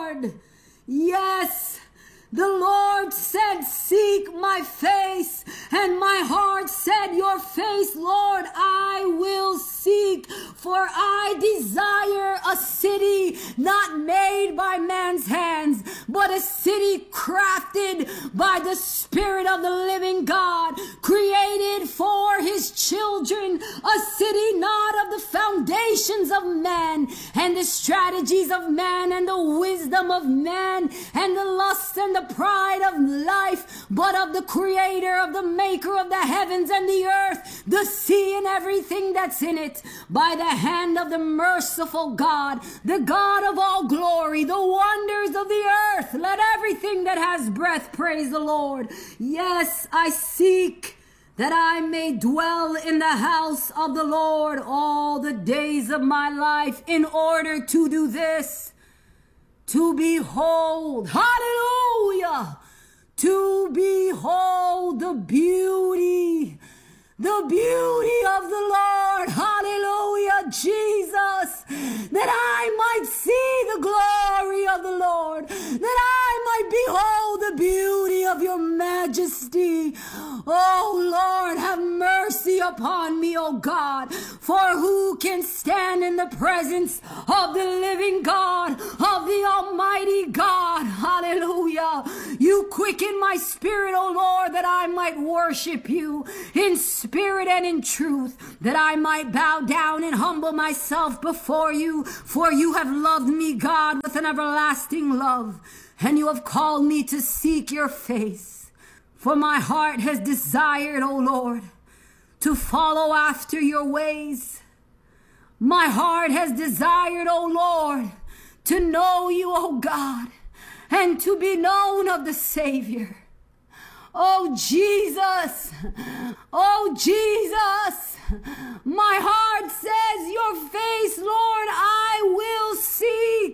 Lord. Yes, the Lord said, seek my face. And my heart said, your face, Lord, I will seek. For I desire a city not made by man's hands, but a city crafted by the Spirit of the living God, created for his children, a city not of the foundations of man and the strategies of man and the wisdom of man and the lust and the pride of life, but of the Creator, of the Maker of the heavens and the earth, the sea and everything that's in it, by the hand of the merciful God, the God of all glory, the wonders of the earth. Let everything that has breath praise the Lord. Yes, I seek that I may dwell in the house of the Lord all the days of my life, in order to do this, to behold, hallelujah, to behold the beauty of the Lord, hallelujah, Jesus, that I might see the glory of the Lord, that I might behold the beauty of your majesty. Oh Lord, have mercy upon me, oh God, for who can stand in the presence of the living God, of the Almighty God, hallelujah. You quicken my spirit, oh Lord, that I might worship you in spirit and in truth, that I might bow down and humble myself before you, for you have loved me, God, with an everlasting love, and you have called me to seek your face. For my heart has desired, O Lord, to follow after your ways. My heart has desired, O Lord, to know you, O God, and to be known of the Savior. Oh Jesus, oh Jesus, my heart says, your face, Lord, I will seek.